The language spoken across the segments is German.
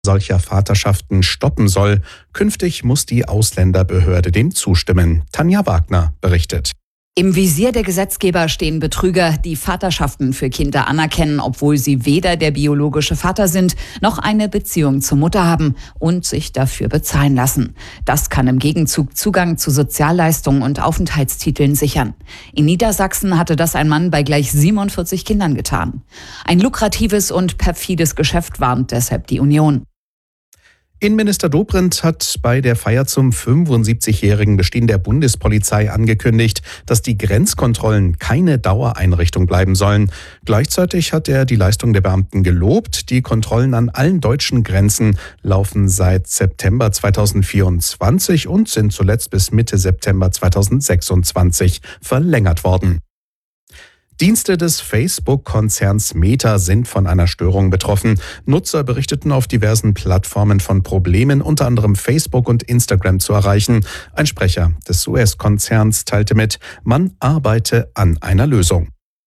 solcher Vaterschaften stoppen soll. Künftig muss die Ausländerbehörde dem zustimmen. Tanja Wagner berichtet. Im Visier der Gesetzgeber stehen Betrüger, die Vaterschaften für Kinder anerkennen, obwohl sie weder der biologische Vater sind, noch eine Beziehung zur Mutter haben und sich dafür bezahlen lassen. Das kann im Gegenzug Zugang zu Sozialleistungen und Aufenthaltstiteln sichern. In Niedersachsen hatte das ein Mann bei gleich 47 Kindern getan. Ein lukratives und perfides Geschäft, warnt deshalb die Union. Innenminister Dobrindt hat bei der Feier zum 75-jährigen Bestehen der Bundespolizei angekündigt, dass die Grenzkontrollen keine Dauereinrichtung bleiben sollen. Gleichzeitig hat er die Leistung der Beamten gelobt. Die Kontrollen an allen deutschen Grenzen laufen seit September 2024 und sind zuletzt bis Mitte September 2026 verlängert worden. Dienste des Facebook-Konzerns Meta sind von einer Störung betroffen. Nutzer berichteten auf diversen Plattformen von Problemen, unter anderem Facebook und Instagram zu erreichen. Ein Sprecher des US-Konzerns teilte mit, man arbeite an einer Lösung.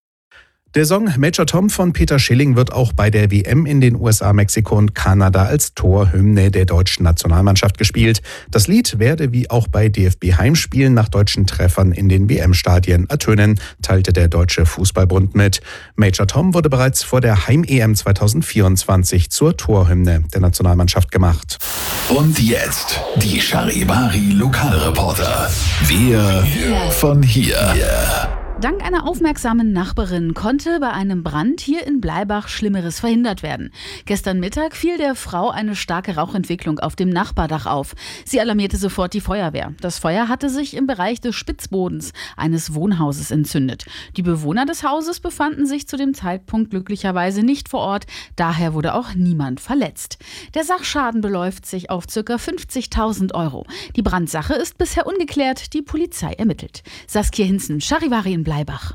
Der Song Major Tom von Peter Schilling wird auch bei der WM in den USA, Mexiko und Kanada als Torhymne der deutschen Nationalmannschaft gespielt. Das Lied werde wie auch bei DFB-Heimspielen nach deutschen Treffern in den WM-Stadien ertönen, teilte der Deutsche Fußballbund mit. Major Tom wurde bereits vor der Heim-EM 2024 zur Torhymne der Nationalmannschaft gemacht. Und jetzt die Charivari Lokalreporter. Wir von hier. Dank einer aufmerksamen Nachbarin konnte bei einem Brand hier in Bleibach Schlimmeres verhindert werden. Gestern Mittag fiel der Frau eine starke Rauchentwicklung auf dem Nachbardach auf. Sie alarmierte sofort die Feuerwehr. Das Feuer hatte sich im Bereich des Spitzbodens eines Wohnhauses entzündet. Die Bewohner des Hauses befanden sich zu dem Zeitpunkt glücklicherweise nicht vor Ort. Daher wurde auch niemand verletzt. Der Sachschaden beläuft sich auf ca. 50.000 €. Die Brandsache ist bisher ungeklärt. Die Polizei ermittelt. Saskia Hinzen, Charivari in Bleibach.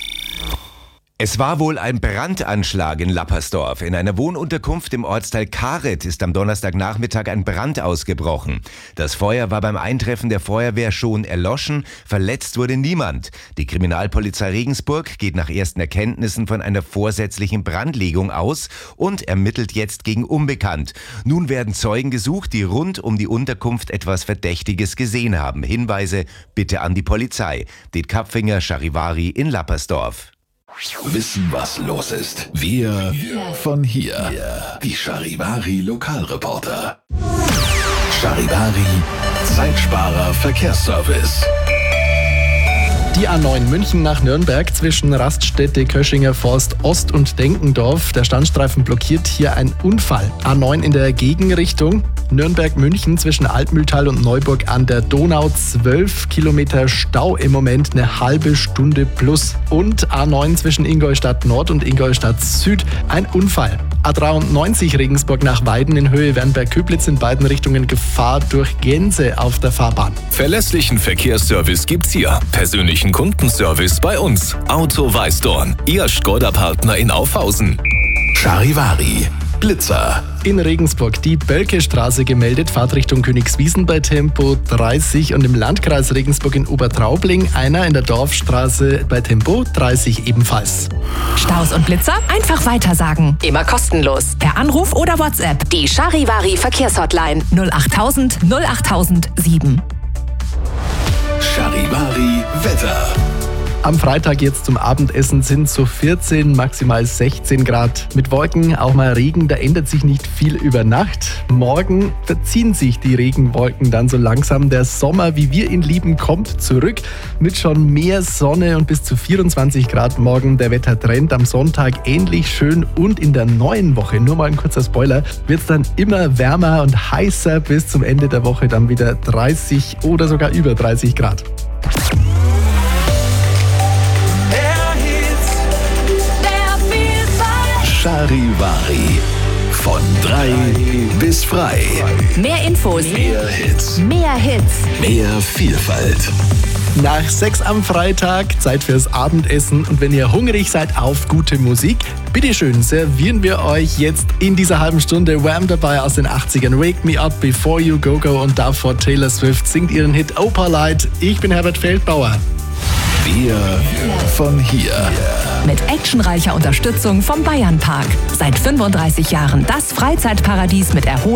Es war wohl ein Brandanschlag in Lappersdorf. In einer Wohnunterkunft im Ortsteil Karet ist am Donnerstagnachmittag ein Brand ausgebrochen. Das Feuer war beim Eintreffen der Feuerwehr schon erloschen, verletzt wurde niemand. Die Kriminalpolizei Regensburg geht nach ersten Erkenntnissen von einer vorsätzlichen Brandlegung aus und ermittelt jetzt gegen Unbekannt. Nun werden Zeugen gesucht, die rund um die Unterkunft etwas Verdächtiges gesehen haben. Hinweise bitte an die Polizei. Det Kapfinger, Charivari in Lappersdorf. Wissen, was los ist. Wir von hier. Die Charivari Lokalreporter. Charivari Zeitsparer Verkehrsservice. Die A9 München nach Nürnberg zwischen Raststätte, Köschinger Forst Ost und Denkendorf. Der Standstreifen blockiert hier ein Unfall. A9 in der Gegenrichtung. Nürnberg-München zwischen Altmühltal und Neuburg an der Donau. 12 Kilometer Stau im Moment, eine halbe Stunde plus. Und A9 zwischen Ingolstadt Nord und Ingolstadt Süd. Ein Unfall. A93 Regensburg nach Weiden in Höhe Wernberg-Köblitz in beiden Richtungen Gefahr durch Gänse auf der Fahrbahn. Verlässlichen Verkehrsservice gibt's hier. Persönlichen Kundenservice bei uns. Auto Weißdorn, Ihr Škoda-Partner in Aufhausen. Charivari Blitzer. In Regensburg die Bölkestraße gemeldet, Fahrtrichtung Königswiesen bei Tempo 30 und im Landkreis Regensburg in Obertraubling einer in der Dorfstraße bei Tempo 30 ebenfalls. Staus und Blitzer einfach weitersagen. Immer kostenlos. Per Anruf oder WhatsApp. Die Charivari Verkehrshotline 08000 08007. Charivari Wetter. Am Freitag jetzt zum Abendessen sind so 14, maximal 16 Grad. Mit Wolken, auch mal Regen, da ändert sich nicht viel über Nacht. Morgen verziehen sich die Regenwolken dann so langsam. Der Sommer, wie wir ihn lieben, kommt zurück mit schon mehr Sonne und bis zu 24 Grad morgen. Der Wettertrend am Sonntag ähnlich schön und in der neuen Woche, nur mal ein kurzer Spoiler, wird es dann immer wärmer und heißer bis zum Ende der Woche dann wieder 30 oder sogar über 30 Grad. Charivari. Von 3 bis frei. Mehr Infos. Mehr Hits. Mehr Hits. Mehr Vielfalt. Nach 6 am Freitag, Zeit fürs Abendessen. Und wenn ihr hungrig seid auf gute Musik, bitteschön, servieren wir euch jetzt in dieser halben Stunde Wham! Dabei aus den 80ern. Wake Me Up Before You Go Go und davor Taylor Swift singt ihren Hit Opalite. Ich bin Herbert Feldbauer. Wir von hier. Mit actionreicher Unterstützung vom Bayernpark. Seit 35 Jahren das Freizeitparadies mit Erholung